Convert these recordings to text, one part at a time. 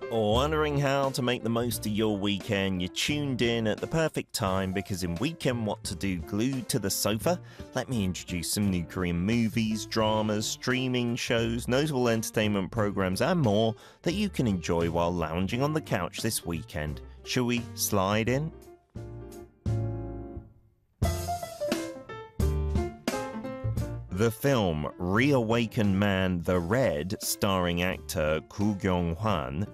Wondering how to make the most of your weekend? You're tuned in at the perfect time because in Weekend What to Do Glued to the Sofa, let me introduce some new Korean movies, dramas, streaming shows, notable entertainment programs and more that you can enjoy while lounging on the couch this weekend. Shall we slide in? The film Reawakened Man the Red, starring actor Koo Kyung-hwan,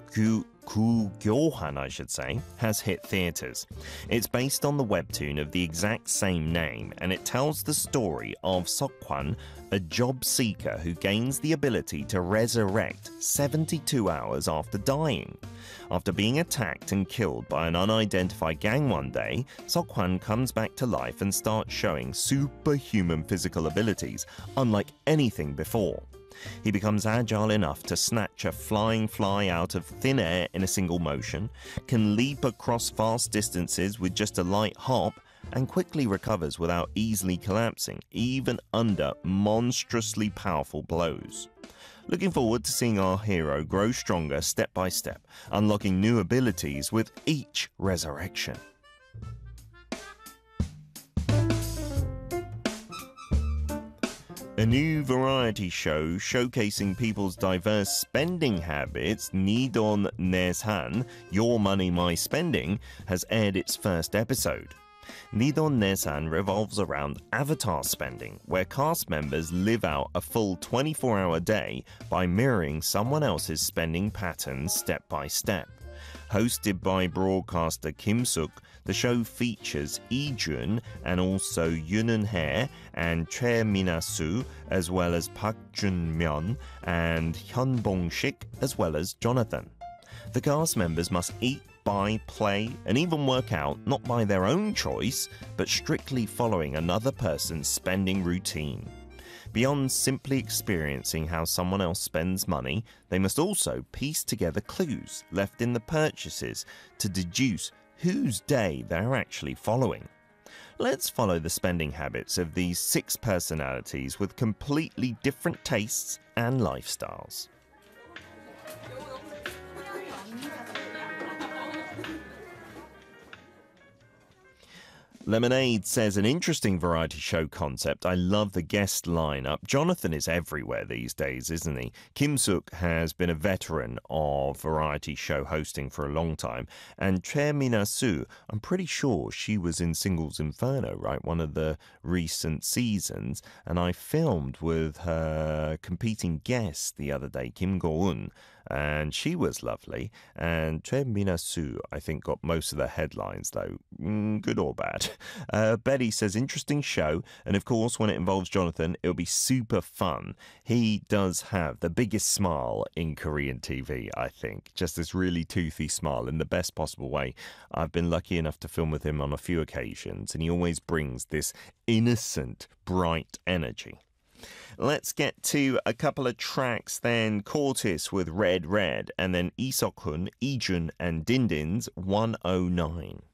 I should say, has hit theatres. It's based on the webtoon of the exact same name, and it tells the story of Seok-hwan, a job seeker who gains the ability to resurrect 72 hours after dying. After being attacked and killed by an unidentified gang one day, Seok-hwan comes back to life and starts showing superhuman physical abilities, unlike anything before. He becomes agile enough to snatch a flying fly out of thin air in a single motion, can leap across vast distances with just a light hop, and quickly recovers without easily collapsing, even under monstrously powerful blows. Looking forward to seeing our hero grow stronger step by step, unlocking new abilities with each resurrection. A new variety show showcasing people's diverse spending habits, Nidon Nesan, Your Money, My Spending, has aired its first episode. Nidon Nesan revolves around avatar spending, where cast members live out a full 24-hour day by mirroring someone else's spending patterns step by step. Hosted by broadcaster Kim Suk, the show features Lee Jun and also Yoon Eun-hae and Choi Min-soo, as well as Park Jun-myeon and Hyun Bong-sik, as well as Jonathan. The cast members must eat, buy, play, and even work out not by their own choice, but strictly following another person's spending routine. Beyond simply experiencing how someone else spends money, they must also piece together clues left in the purchases to deduce whose day they're actually following. Let's follow the spending habits of these 6 personalities with completely different tastes and lifestyles. Lemonade says, an interesting variety show concept. I love the guest lineup. Jonathan is everywhere these days, isn't he? Kim Suk has been a veteran of variety show hosting for a long time. And Choi Min-soo, I'm pretty sure she was in Singles Inferno, right? One of the recent seasons. And I filmed with her competing guest the other day, Kim Go-eun. And she was lovely. And Choi Min-soo, I think, got most of the headlines, though. Good or bad. Betty says, interesting show. And of course, when it involves Jonathan, it'll be super fun. He does have the biggest smile in Korean TV, I think. Just this really toothy smile in the best possible way. I've been lucky enough to film with him on a few occasions, and he always brings this innocent, bright energy. Let's get to a couple of tracks then. Cortis with Red Red, and then Lee Seok-hun, Lee Jun and Dindin's 109.